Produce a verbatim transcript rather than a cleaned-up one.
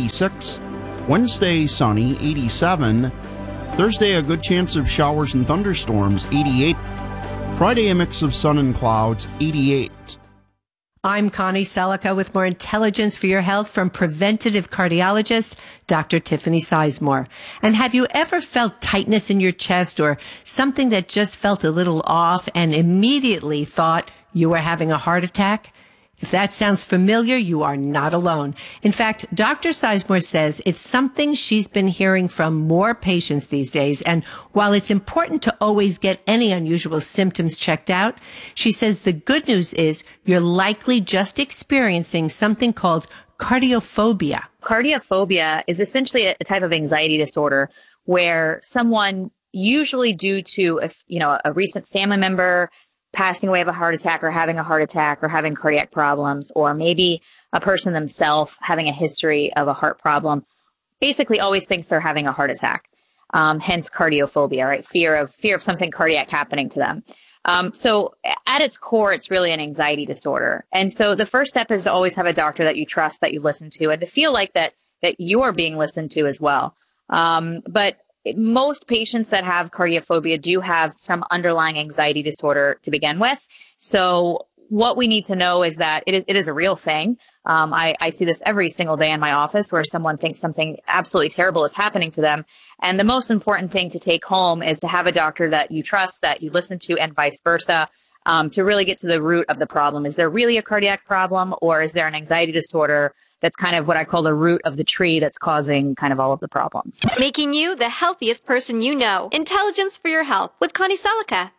eighty-six. Wednesday, sunny, eighty-seven. Thursday, a good chance of showers and thunderstorms, eighty-eight. Friday, a mix of sun and clouds, eighty-eight. I'm Connie Selica with more intelligence for your health from preventative cardiologist, Doctor Tiffany Sizemore. And have you ever felt tightness in your chest or something that just felt a little off and immediately thought you were having a heart attack? If that sounds familiar, you are not alone. In fact, Doctor Sizemore says it's something she's been hearing from more patients these days. And while it's important to always get any unusual symptoms checked out, she says the good news is you're likely just experiencing something called cardiophobia. Cardiophobia is essentially a type of anxiety disorder where someone, usually due to a, you know, a recent family member passing away of a heart attack or having a heart attack or having cardiac problems, or maybe a person themselves having a history of a heart problem, basically always thinks they're having a heart attack. Um, hence cardiophobia, right? Fear of fear of something cardiac happening to them. Um, so at its core, it's really an anxiety disorder. And so the first step is to always have a doctor that you trust, that you listen to, and to feel like that that you're being listened to as well. Um, but most patients that have cardiophobia do have some underlying anxiety disorder to begin with. So what we need to know is that it is, it is a real thing. Um, I, I see this every single day in my office where someone thinks something absolutely terrible is happening to them. And the most important thing to take home is to have a doctor that you trust, that you listen to, and vice versa, um, to really get to the root of the problem. Is there really a cardiac problem, or is there an anxiety disorder that's kind of what I call the root of the tree that's causing kind of all of the problems? Making you the healthiest person you know. Intelligence for your health with Connie Selica.